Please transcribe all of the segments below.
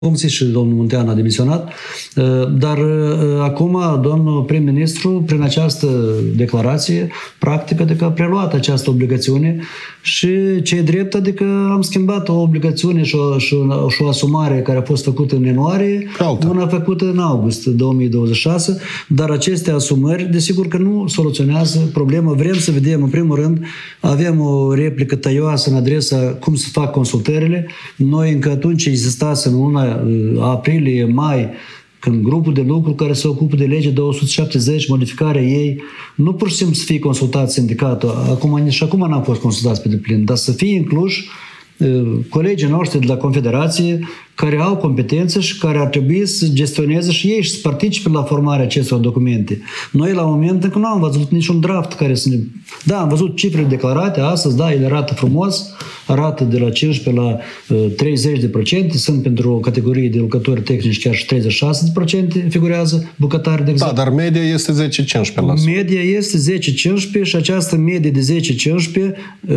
funcții și domnul Muntean a demisionat, dar acum domnul prim-ministru, prin această declarație, practic, adică a preluat această obligațiune și ce-i drept, adică am schimbat o obligațiune și o asumare care a fost făcută în ianuarie, una făcută în august 2026, dar aceste asumări, desigur că nu soluționează problema. Vrem să vedem, în primul rând, avem o replică tăioasă în adresa cum se fac consultările. Noi încă atunci existase în luna aprilie, mai, când grupul de lucru care se ocupă de legea 270, modificarea ei, nu pur și simplu să fie consultat sindicatul, și acum n-am fost consultați pe deplin, dar să fie incluși colegii noștri de la Confederație care au competență și care ar trebui să gestioneze și ei și să participe la formarea acestor documente. Noi, la moment, încă nu am văzut niciun draft care să ne... Da, am văzut cifrele declarate astăzi, da, ele arată frumos, arată de la 15 la 30%, sunt pentru o categorie de lucrători tehnici chiar și 36% figurează bucătari, de exemplu. Da, dar media este 10-15%. Media este 10-15% și această medie de 10-15%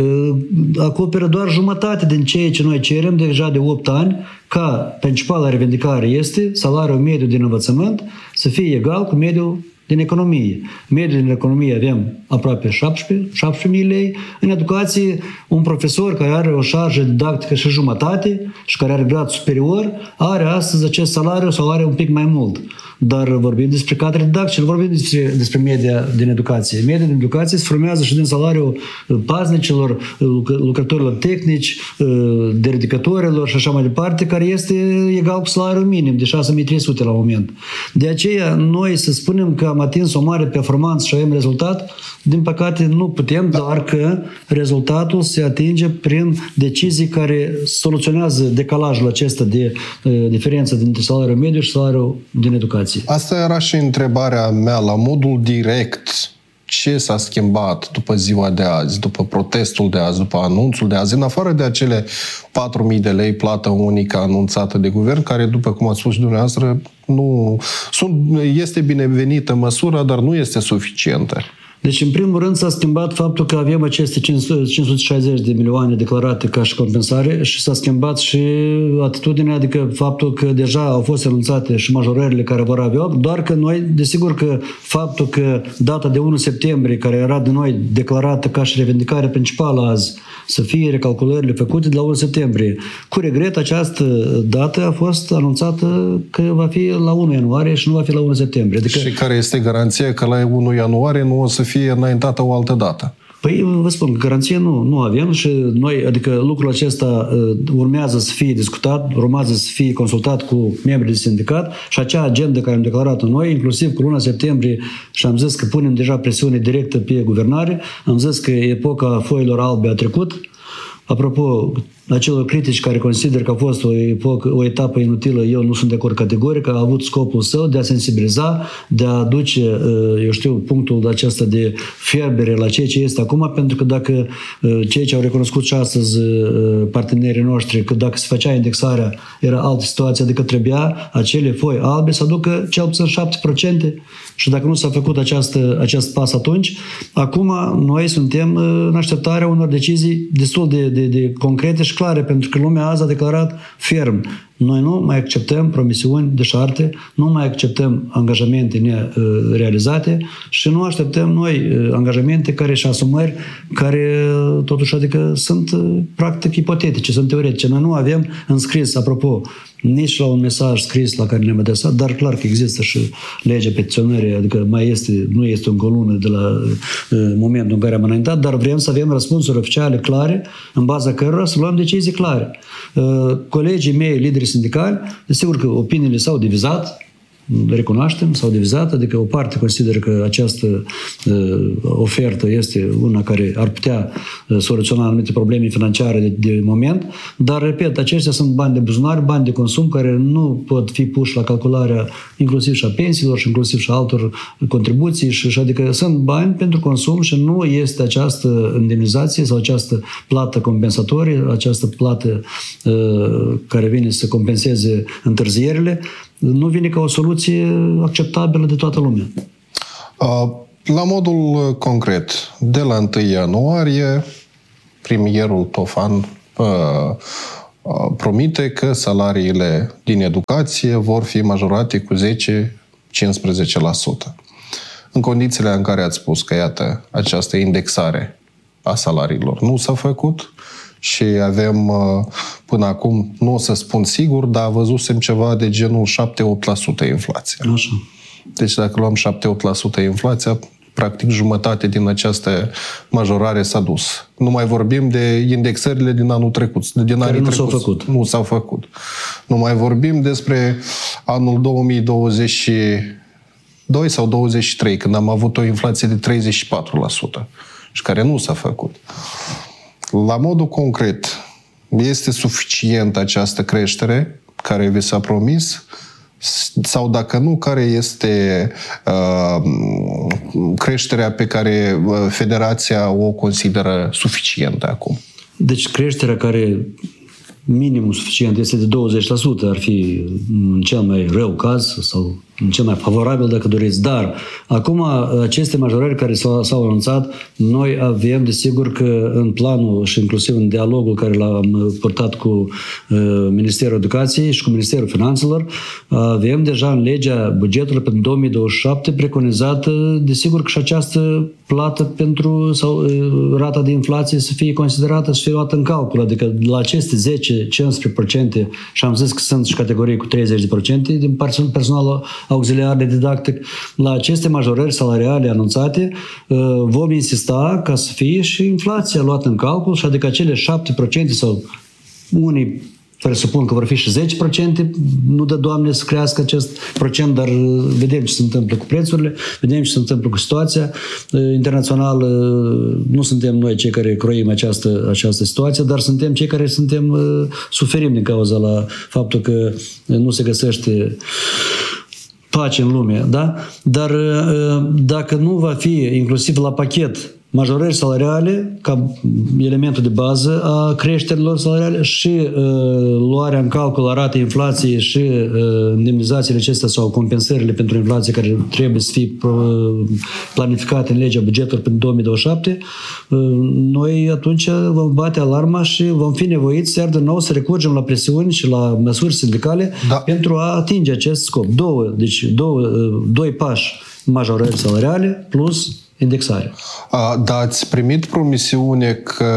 acoperă doar jumătate din ceea ce noi cerem deja de 8 ani, ca principala revendicare este salariul mediu din învățământ să fie egal cu mediul din economie. Mediul din economie avem aproape 17.000 lei. În educație, un profesor care are o șarjă didactică și jumătate și care are grad superior, are astăzi acest salariu un pic mai mult. Dar vorbim despre cadre didactice, nu vorbim despre media din educație. Media din educație se formează și din salariul paznicilor, lucrătorilor tehnici, dedicatorilor și așa mai departe, care este egal cu salariul minim de 6.300 la moment. De aceea, noi să spunem că am atins o mare performanță și avem rezultat, din păcate nu putem, dar că rezultatul se atinge prin decizii care soluționează decalajul acesta de diferență dintre salariul mediu și salariul din educație. Asta era și întrebarea mea, la modul direct. Ce s-a schimbat după ziua de azi, după protestul de azi, după anunțul de azi, în afară de acele 4.000 de lei plată unică anunțată de guvern, care, după cum ați spus și dumneavoastră, este binevenită măsura, dar nu este suficientă. Deci, în primul rând, s-a schimbat faptul că avem aceste 560 de milioane declarate ca și compensare și s-a schimbat și atitudinea, adică faptul că deja au fost anunțate și majorările care vor avea, doar că noi, desigur că faptul că data de 1 septembrie, care era de noi declarată ca și revendicare principală azi, să fie recalculările făcute de la 1 septembrie. Cu regret, această dată a fost anunțată că va fi la 1 ianuarie și nu va fi la 1 septembrie. Adică... Și care este garanția că la 1 ianuarie nu o să fie înaintată o altă dată? Păi, vă spun, garanție nu avem și noi, adică lucrul acesta urmează să fie discutat, urmează să fie consultat cu membrii de sindicat și acea agendă care am declarat-o noi, inclusiv cu luna septembrie, și am zis că punem deja presiune directă pe guvernare, am zis că epoca foilor albe a trecut. Apropo, acelor critici care consider că a fost o etapă inutilă, eu nu sunt de acord categoric, a avut scopul său de a sensibiliza, de a aduce, punctul acesta de fierbere la ceea ce este acum, pentru că dacă cei ce au recunoscut și astăzi partenerii noștri, că dacă se făcea indexarea, era altă situație, adică trebuia acele foi albe să aducă cel puțin 7% și dacă nu s-a făcut acest pas atunci, acum noi suntem în așteptarea unor decizii destul de concrete și clare, pentru că lumea azi a declarat ferm. Noi nu mai acceptăm promisiuni deșarte, nu mai acceptăm angajamente nerealizate și nu așteptăm noi angajamente și asumări care totuși adică sunt practic ipotetice, sunt teoretice. Noi nu avem înscris, apropo, nici la un mesaj scris la care ne-am adresat, dar clar că există și legea petiționării, adică nu este încă o lună de la momentul în care am înaintat, dar vrem să avem răspunsuri oficiale clare, în baza cărora să luăm decizii clare. Colegii mei, lideri sindicali, desigur că opiniile s-au divizat, recunoaștem, s-au divizat, adică o parte consideră că această ofertă este una care ar putea soluționa anumite probleme financiare de moment, dar, repet, aceștia sunt bani de buzunar, bani de consum care nu pot fi puși la calcularea inclusiv și a pensiilor și inclusiv și a altor contribuții și adică sunt bani pentru consum și nu este această indemnizație sau această plată compensatorie, această plată care vine să compenseze întârzierile, nu vine ca o soluție acceptabilă de toată lumea. La modul concret, de la 1 ianuarie, premierul Tofan promite că salariile din educație vor fi majorate cu 10-15%. În condițiile în care ați spus că, iată, această indexare a salariilor nu s-a făcut și avem, până acum, nu o să spun sigur, dar văzusem ceva de genul 7-8% inflație. Așa. Deci dacă luăm 7-8% inflația, practic jumătate din această majorare s-a dus. Nu mai vorbim de indexările din anul trecut. Nu s-au făcut. Nu mai vorbim despre anul 2022 sau 2023, când am avut o inflație de 34% și care nu s-a făcut. La modul concret, este suficientă această creștere care vi s-a promis? Sau dacă nu, care este creșterea pe care Federația o consideră suficientă acum? Deci creșterea care minimul suficient este de 20%, ar fi în cel mai rău caz sau în cel mai favorabil, dacă doriți. Dar acum aceste majorări care s-au anunțat, noi avem, desigur, că în planul și inclusiv în dialogul care l-am purtat cu Ministerul Educației și cu Ministerul Finanțelor, avem deja în legea bugetului pentru 2027 preconizată, desigur, că și această plată pentru sau rata de inflație să fie considerată, să fie luată în calcul. Adică la aceste 10-15%, și am zis că sunt și categorii cu 30% din personalul auxiliar de didactic, la aceste majorări salariale anunțate, vom insista ca să fie și inflația luată în calcul, și adică acele 7% sau unii presupun că vor fi și 10%, nu dă Doamne să crească acest procent, dar vedem ce se întâmplă cu prețurile, vedem ce se întâmplă cu situația internațională. Nu suntem noi cei care croim această situație, dar suntem cei care suferim din cauza la faptul că nu se găsește pace în lume, da? Dar dacă nu va fi inclusiv la pachet majorări salariale ca elementul de bază a creșterilor salariale și luarea în calcul a ratei inflației și indemnizațiile acestea sau compensările pentru inflație care trebuie să fie planificate în legea bugetului pentru 2027, noi atunci vom bate alarma și vom fi nevoiți iar de nou să recurgem la presiuni și la măsuri sindicale pentru a atinge acest scop. Doi pași: majorări salariale plus indexare. Da, ați primit promisiune că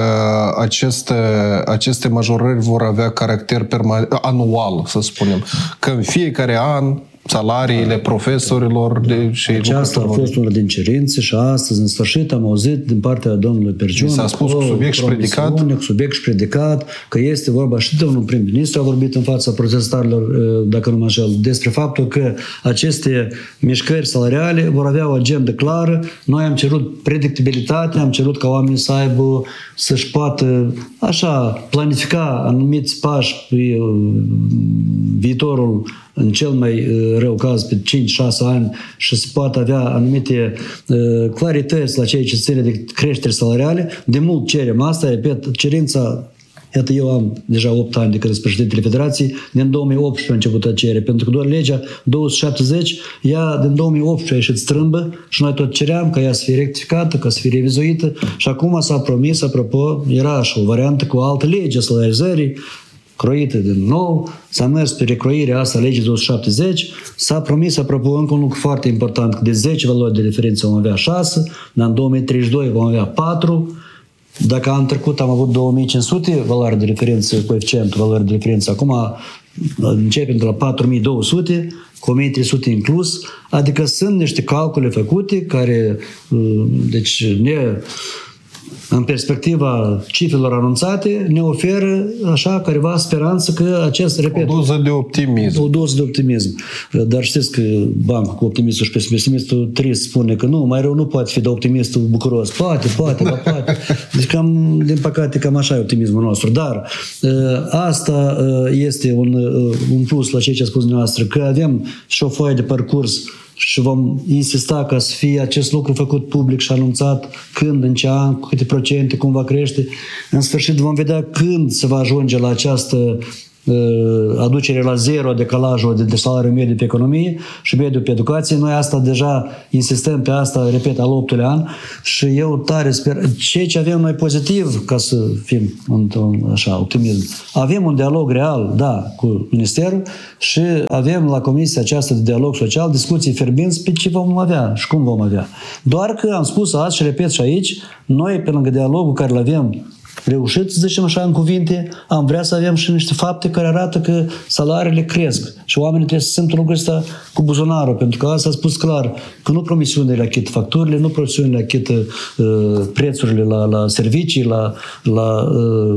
aceste majorări vor avea caracter anual, să spunem, că în fiecare an salariile profesorilor și aceasta a fost una din cerințe și astăzi, în sfârșit, am auzit din partea domnului Perciun, s-a spus cu subiect și predicat, că este vorba, și domnul prim-ministru a vorbit în fața protestarilor, dacă nu mă înșel, despre faptul că aceste mișcări salariale vor avea o agendă clară. Noi am cerut predictibilitate, am cerut ca oamenii să-și poată așa planifica anumiți pași pe viitorul, în cel mai rău caz, pe 5-6 ani, și se poate avea anumite clarități la ceea ce ține de creșteri salariale. De mult cerem asta, repet, cerința, iată, eu am deja 8 ani de când sunt președintele Federației, din 2018 a început a cere, pentru că doar legea 270, ea din 2018 a ieșit strâmbă și noi tot ceream ca ea să fie rectificată, ca să fie revizuită, și acum s-a promis, apropo, era și o variantă cu o altă lege a salarizării, croită din nou, s-a mers pe recroirea asta legii 270, s-a promis, apropo, încă un lucru foarte important, că de 10 valori de referință vom avea 6, dar în 2032 vom avea 4, dacă anul trecut am avut 2500 valoare de referință, coeficientul valoare de referință, acum începem de la 4200, cu 1300 inclus, adică sunt niște calcule făcute care, deci, în perspectiva cifrelor anunțate, ne oferă așa careva speranță că acest, repet... O doză de optimism. Dar știți că bancul cu optimistul și pesimistul trist spune că nu, mai rău nu poate fi de optimistul bucuros. Poate. Deci din păcate cam așa e optimismul nostru. Dar asta este un plus la ceea ce a spus dumneavoastră, că avem și o foaie de parcurs și vom insista ca să fie acest lucru făcut public și anunțat când, în ce an, cu câte procente, cum va crește. În sfârșit vom vedea când se va ajunge la această aducere la zero decalajul de salariul mediu pe economie și mediu pe educație. Noi asta deja insistăm pe asta, repet, al 8-lea an și eu tare sper. Ce avem noi pozitiv, ca să fim într-un așa optimism, avem un dialog real, da, cu Ministerul și avem la comisia aceasta de dialog social discuții fierbinți pe ce vom avea și cum vom avea. Doar că am spus azi și repet și aici, noi pe lângă dialogul care îl avem reușit, să zicem așa în cuvinte, am vrea să avem și niște fapte care arată că salariile cresc și oamenii trebuie să simtă lucrul ăsta cu buzunarul, pentru că asta a spus clar, că nu promisiunile achită facturile, nu promisiunile achită prețurile la servicii, la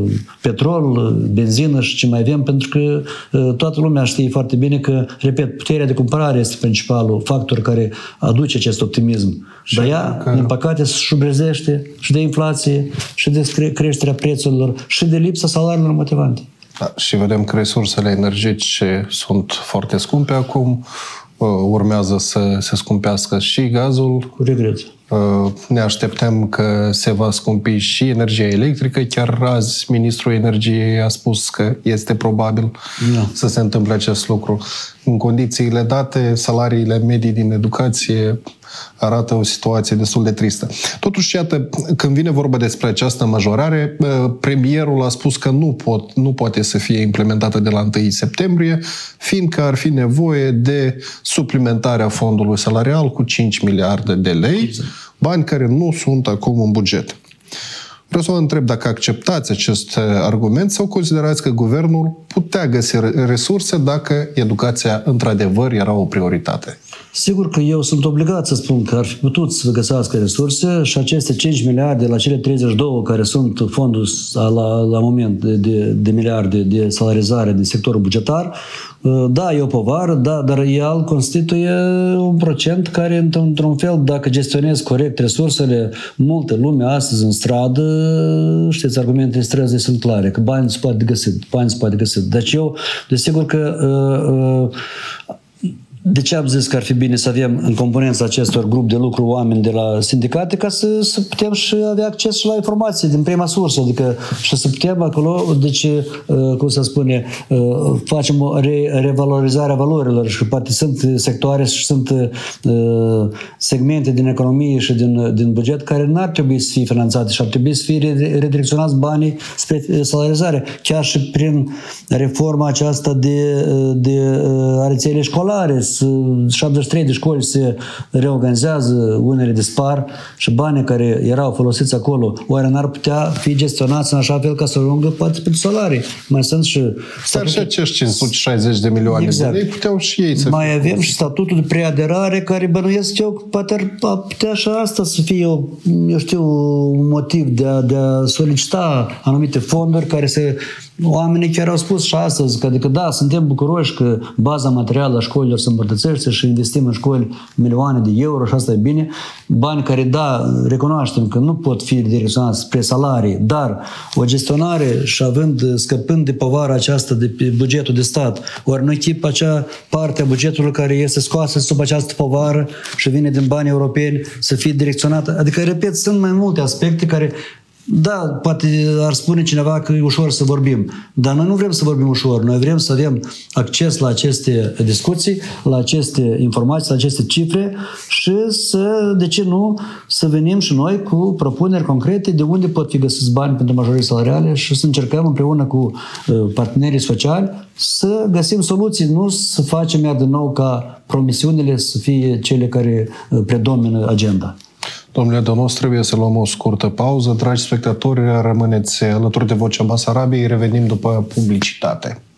petrol, benzină și ce mai avem, pentru că toată lumea știe foarte bine că, repet, puterea de cumpărare este principalul factor care aduce acest optimism. Dar ea, din păcate, se șubrezește și de inflație, și de creșterea prețurilor, și de lipsa salariilor motivante. Da, și vedem că resursele energetice sunt foarte scumpe acum, urmează să se scumpească și gazul. Cu regret. Ne așteptăm că se va scumpi și energia electrică. Chiar azi ministrul energiei a spus că este probabil să se întâmple acest lucru. În condițiile date, salariile medii din educație arată o situație destul de tristă. Totuși, iată, când vine vorba despre această majorare, premierul a spus că nu poate să fie implementată de la 1 septembrie, fiindcă ar fi nevoie de suplimentarea fondului salarial cu 5 miliarde de lei, bani care nu sunt acum în buget. Vreau să vă întreb dacă acceptați acest argument sau considerați că guvernul putea găsi resurse dacă educația într-adevăr era o prioritate. Sigur că eu sunt obligat să spun că ar fi putut să găsească resurse și aceste 5 miliarde la cele 32 care sunt fondul la moment de miliarde de salarizare din sectorul bugetar, da, e o povară, da, dar el constituie un procent care, într-un fel, dacă gestionezi corect resursele, multă lume astăzi în stradă, știți, argumentele străzii sunt clare, că bani se poate găsi. Deci eu, desigur că de ce am zis că ar fi bine să avem în componența acestor grup de lucru oameni de la sindicate ca să putem și avea acces și la informații din prima sursă, adică și să putem acolo, deci, cum se spune, facem o revalorizare a valorilor și poate sunt sectoare și sunt segmente din economie și din buget care n-ar trebui să fie finanțate și ar trebui să fie redirecționați banii spre salarizare, chiar și prin reforma aceasta de rețele școlare. 73 de școli se reorganizează, unele dispar și banii care erau folosiți acolo, oare n-ar putea fi gestionați în așa fel ca să ajungă poate pentru salarii? Mai sunt și... Dar și acești 560 de milioane de lei puteau și ei să mai avem și statutul de preaderare care bănuiesc eu poate ar putea și asta să fie un motiv de a solicita anumite fonduri care se... Oamenii chiar au spus și astăzi că adică da, suntem bucuroși că baza materială a școlilor se îmbunătățește și investim în școli milioane de euro și asta e bine. Bani care, da, recunoaștem că nu pot fi direcționați spre salarii, dar o gestionare și scăpând de povara aceasta de pe bugetul de stat, ori nu chip acea parte a bugetului care este scoasă sub această povară și vine din bani europeni să fie direcționată. Adică, repet, sunt mai multe aspecte care da, poate ar spune cineva că e ușor să vorbim, dar noi nu vrem să vorbim ușor, noi vrem să avem acces la aceste discuții, la aceste informații, la aceste cifre și de ce nu, să venim și noi cu propuneri concrete de unde pot fi găsiți bani pentru majorări salariale și să încercăm împreună cu partenerii sociali să găsim soluții, nu să facem iar din nou ca promisiunile să fie cele care predomină agenda. Domnule Dănos, trebuie să luăm o scurtă pauză. Dragi spectatori, rămâneți alături de Vocea Basarabiei, revenim după publicitate.